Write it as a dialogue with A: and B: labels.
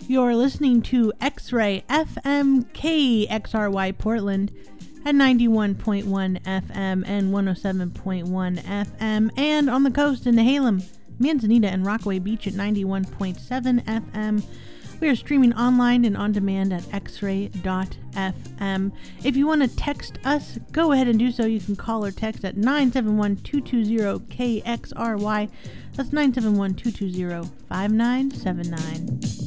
A: You're listening to X-Ray FM KXRY Portland at 91.1 FM and 107.1 FM, and on the coast in Nehalem, Manzanita, and Rockaway Beach at 91.7 FM. We are streaming online and on demand at xray.fm. If you want to text us, go ahead and do so. You can call or text at 971-220-KXRY. That's 971-220-5979.